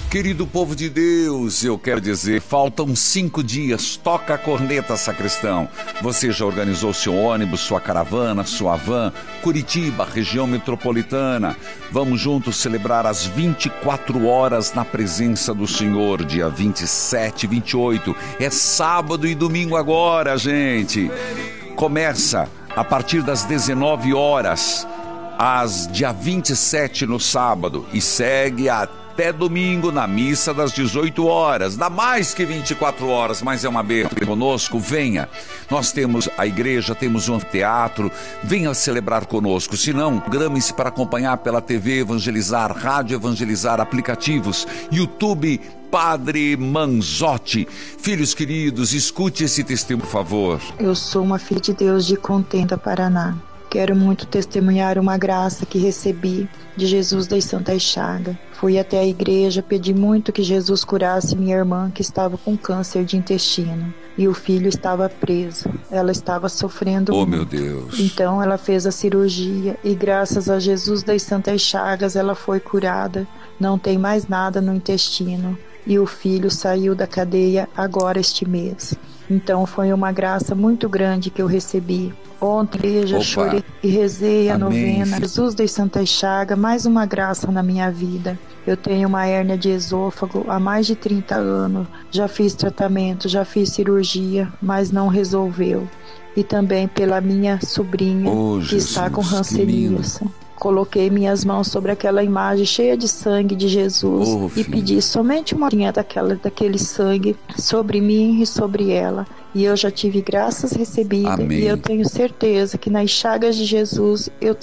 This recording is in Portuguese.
Querido povo de Deus, eu quero dizer, faltam 5 dias, toca a corneta, sacristão. Você já organizou seu ônibus, sua caravana, sua van, Curitiba, região metropolitana. Vamos juntos celebrar as 24 horas na presença do Senhor, dia 27 e 28. É sábado e domingo agora, gente. Começa a partir das 19 horas, dia 27 no sábado, e segue até domingo na missa das 18 horas. Dá mais que 24 horas, mas é uma bênção. Conosco, venha. Nós temos a igreja, temos um anfiteatro, venha celebrar conosco. Se não, programe-se para acompanhar pela TV Evangelizar, Rádio Evangelizar, aplicativos, YouTube Padre Manzotti. Filhos queridos, escute esse testemunho, por favor. Eu sou uma filha de Deus de Contenda, Paraná. Quero muito testemunhar uma graça que recebi de Jesus das Santas Chagas. Fui até a igreja, pedi muito que Jesus curasse minha irmã que estava com câncer de intestino. E o filho estava preso. Ela estava sofrendo muito. Meu Deus. Então ela fez a cirurgia e graças a Jesus das Santas Chagas ela foi curada. Não tem mais nada no intestino. E o filho saiu da cadeia agora este mês. Então foi uma graça muito grande que eu recebi. Ontem, igreja, chorei e rezei a novena. Jesus das Santas Chagas, mais uma graça na minha vida. Eu tenho uma hérnia de esôfago há mais de 30 anos. Já fiz tratamento, já fiz cirurgia, mas não resolveu. E também pela minha sobrinha, que está com hanseníase. Coloquei minhas mãos sobre aquela imagem cheia de sangue de Jesus e pedi somente uma linha daquele sangue sobre mim e sobre ela. E eu já tive graças recebidas. Amém. E eu tenho certeza que nas chagas de Jesus eu